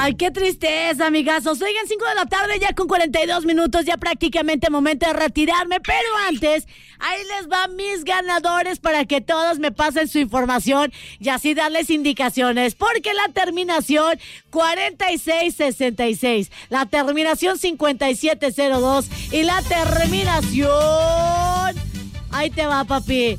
Ay, qué tristeza, amigazos. Oigan, 5 de la tarde ya con 42 minutos, ya prácticamente momento de retirarme, pero antes, ahí les va mis ganadores para que todos me pasen su información y así darles indicaciones, porque la terminación 4666, la terminación 5702 y la terminación... Ahí te va, papi.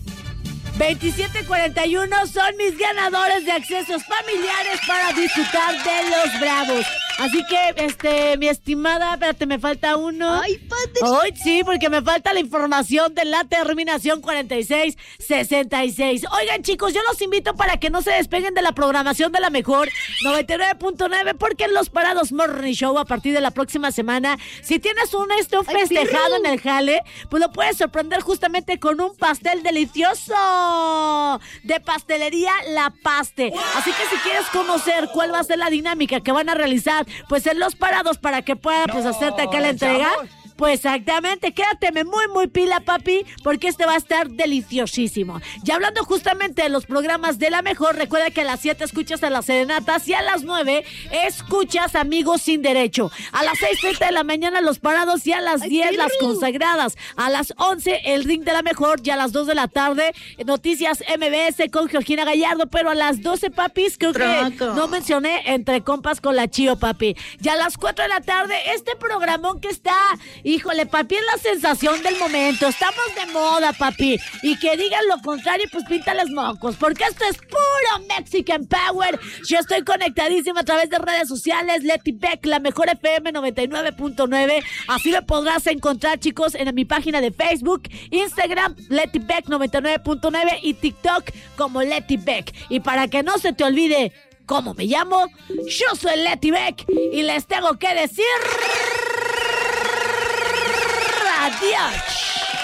2741 son mis ganadores de accesos familiares para disfrutar de los Bravos. Así que, mi estimada, espérate, me falta uno. Ay, padre. Ay, sí, porque me falta la información de la terminación 4666. Oigan, chicos, yo los invito para que no se despeguen de la programación de la mejor 99.9, porque en Los Parados Morning Show, a partir de la próxima semana, si tienes un festejado en el jale, pues lo puedes sorprender justamente con un pastel delicioso de pastelería La Paste. Así que si quieres conocer cuál va a ser la dinámica que van a realizar, pues en Los Parados, para que pueda pues hacerte acá la entrega. Pues exactamente, quédateme muy pila, papi, porque este va a estar deliciosísimo. Y hablando justamente de los programas de la mejor, recuerda que a las 7 escuchas a las serenatas y a las 9 escuchas Amigos Sin Derecho. A las 6:30 de la mañana Los Parados y a las 10 las consagradas. A las 11 el ring de la mejor y a las 2 de la tarde Noticias MBS con Georgina Gallardo, pero a las 12, papis, creo que no mencioné Entre Compas con la Chío, papi. Y a las 4 de la tarde este programón que está... Híjole, papi, es la sensación del momento. Estamos de moda, papi. Y que digan lo contrario, pues píntales mocos. Porque esto es puro Mexican Power. Yo estoy conectadísima a través de redes sociales. Leti Beck, la mejor FM 99.9. Así me podrás encontrar, chicos, en mi página de Facebook, Instagram, Leti Beck 99.9 y TikTok como Leti Beck. Y para que no se te olvide cómo me llamo, yo soy Leti Beck y les tengo que decir... Adiós.